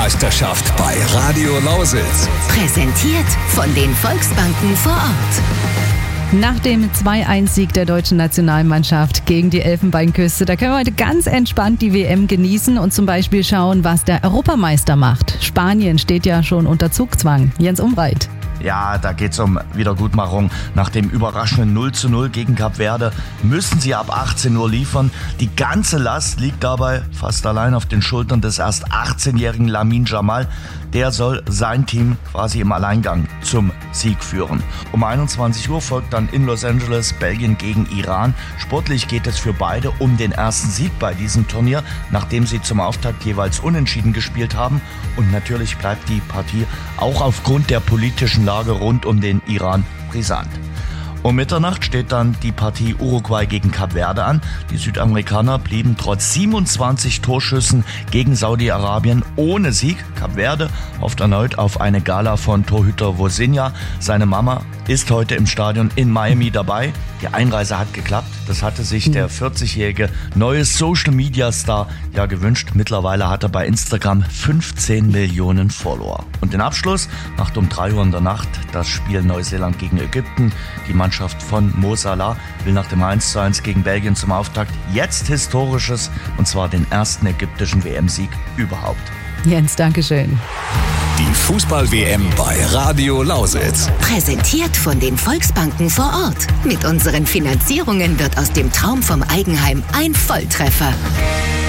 Weltmeisterschaft bei Radio Lausitz. Präsentiert von den Volksbanken vor Ort. Nach dem 2-1-Sieg der deutschen Nationalmannschaft gegen die Elfenbeinküste, da können wir heute ganz entspannt die WM genießen und zum Beispiel schauen, was der Europameister macht. Spanien steht ja schon unter Zugzwang. Jens Umbreit. Ja, da geht's um Wiedergutmachung. Nach dem überraschenden 0:0 gegen Kap Verde müssen sie ab 18 Uhr liefern. Die ganze Last liegt dabei fast allein auf den Schultern des erst 18-jährigen Lamine Yamal. Der soll sein Team quasi im Alleingang zum Sieg führen. Um 21 Uhr folgt dann in Los Angeles Belgien gegen Iran. Sportlich geht es für beide um den ersten Sieg bei diesem Turnier, nachdem sie zum Auftakt jeweils unentschieden gespielt haben. Und natürlich bleibt die Partie auch aufgrund der politischen Lage rund um den Iran brisant. Um Mitternacht steht dann die Partie Uruguay gegen Kap Verde an. Die Südamerikaner blieben trotz 27 Torschüssen gegen Saudi-Arabien ohne Sieg. Kap Verde hofft erneut auf eine Gala von Torhüter Vozinha. Seine Mama ist heute im Stadion in Miami dabei. Die Einreise hat geklappt. Das hatte sich der 40-jährige neue Social-Media-Star ja gewünscht. Mittlerweile hat er bei Instagram 15 Millionen Follower. Und den Abschluss macht um 3 Uhr in der Nacht das Spiel Neuseeland gegen Ägypten. Die Mannschaft von Mo Salah will nach dem 1:1 gegen Belgien zum Auftakt jetzt Historisches, und zwar den ersten ägyptischen WM-Sieg überhaupt. Jens, Dankeschön. Die Fußball-WM bei Radio Lausitz. Präsentiert von den Volksbanken vor Ort. Mit unseren Finanzierungen wird aus dem Traum vom Eigenheim ein Volltreffer.